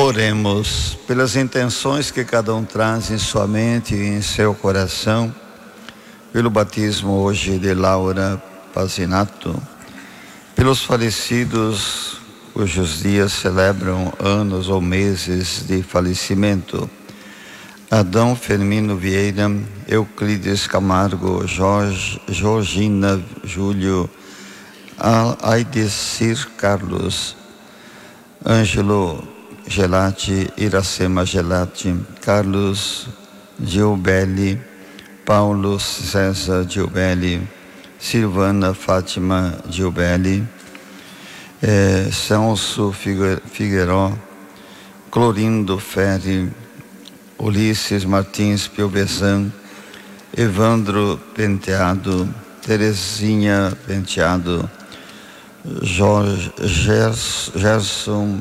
Oremos pelas intenções que cada um traz em sua mente e em seu coração, pelo batismo hoje de Laura Pazinato, pelos falecidos cujos dias celebram anos ou meses de falecimento: Adão Firmino Vieira, Euclides Camargo, Georgina Júlio, Aidecir Carlos, Ângelo Gelati, Iracema Gelati, Carlos Gilbelli, Paulo César Gilbelli, Silvana Fátima Gilbelli, Celso Figueiró, Clorindo Ferri, Ulisses Martins Piovesan, Evandro Penteado, Terezinha Penteado, Gerson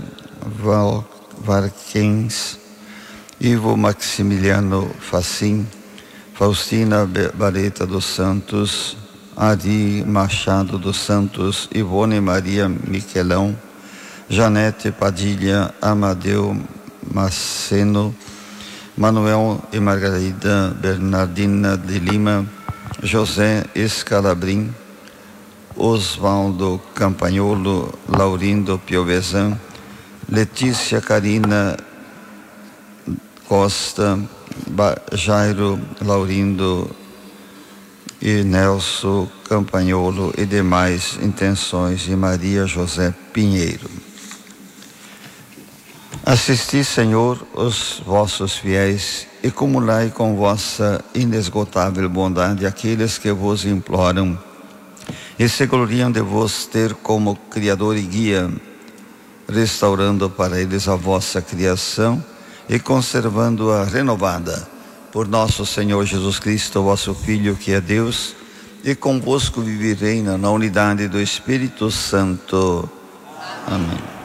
Varquens, Ivo Maximiliano Facim, Faustina Bareta dos Santos, Ari Machado dos Santos, Ivone Maria Miquelão, Janete Padilha, Amadeu Maceno, Manuel e Margarida Bernardina de Lima, José Escalabrim, Osvaldo Campagnolo, Laurindo Piovesan, Letícia Carina Costa, Jairo Laurindo e Nelson Campagnolo e demais intenções de Maria José Pinheiro. Assisti, Senhor, os vossos fiéis e cumulai com vossa inesgotável bondade aqueles que vos imploram e se gloriam de vos ter como Criador e Guia, restaurando para eles a vossa criação e conservando-a renovada por nosso Senhor Jesus Cristo, vosso Filho, que é Deus, e convosco vive e reina na unidade do Espírito Santo. Amém.